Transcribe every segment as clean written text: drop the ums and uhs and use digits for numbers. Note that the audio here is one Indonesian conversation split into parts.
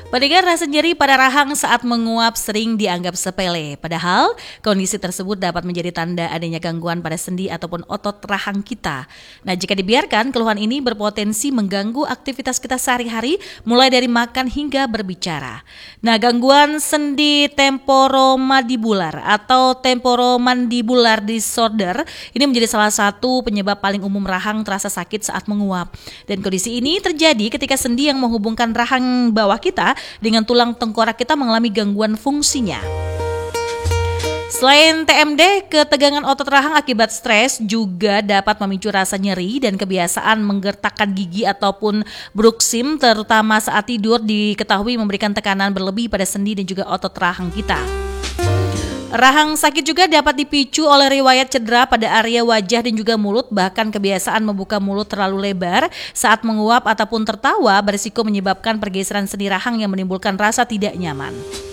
Pendengar, rasa nyeri pada rahang saat menguap sering dianggap sepele. Padahal kondisi tersebut dapat menjadi tanda adanya gangguan pada sendi ataupun otot rahang kita. Nah, jika dibiarkan, keluhan ini berpotensi mengganggu aktivitas kita sehari-hari, mulai dari makan hingga berbicara. Nah, gangguan sendi temporomandibular atau temporomandibular disorder ini menjadi salah satu penyebab paling umum rahang terasa sakit saat menguap. Dan kondisi ini terjadi ketika sendi yang menghubungkan rahang bawah kita dengan tulang tengkorak kita mengalami gangguan fungsinya. Selain TMD, ketegangan otot rahang akibat stres juga dapat memicu rasa nyeri, dan kebiasaan menggertakkan gigi ataupun bruxism terutama saat tidur diketahui memberikan tekanan berlebih pada sendi dan juga otot rahang kita. Rahang sakit juga dapat dipicu oleh riwayat cedera pada area wajah dan juga mulut, bahkan kebiasaan membuka mulut terlalu lebar saat menguap ataupun tertawa berisiko menyebabkan pergeseran sendi rahang yang menimbulkan rasa tidak nyaman.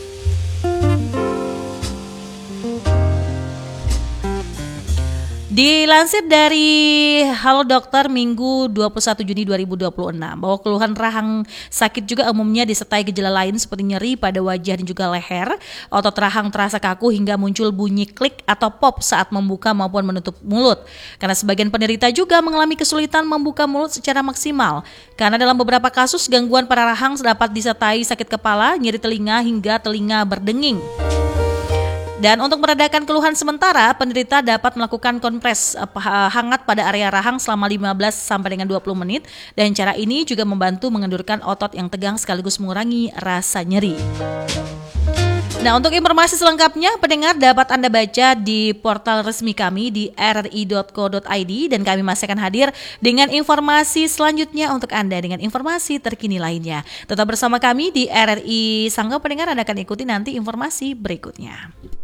Dilansir dari Halo Dokter Minggu 21 Juni 2026 bahwa keluhan rahang sakit juga umumnya disertai gejala lain seperti nyeri pada wajah dan juga leher, otot rahang terasa kaku hingga muncul bunyi klik atau pop saat membuka maupun menutup mulut. Karena sebagian penderita juga mengalami kesulitan membuka mulut secara maksimal. Karena dalam beberapa kasus gangguan pada rahang dapat disertai sakit kepala, nyeri telinga hingga telinga berdenging. Dan untuk meredakan keluhan sementara, penderita dapat melakukan kompres hangat pada area rahang selama 15 sampai dengan 20 menit, dan cara ini juga membantu mengendurkan otot yang tegang sekaligus mengurangi rasa nyeri. Nah, untuk informasi selengkapnya, pendengar dapat Anda baca di portal resmi kami di rri.co.id, dan kami masih akan hadir dengan informasi selanjutnya untuk Anda dengan informasi terkini lainnya. Tetap bersama kami di RRI Sanggau, pendengar, Anda akan ikuti nanti informasi berikutnya.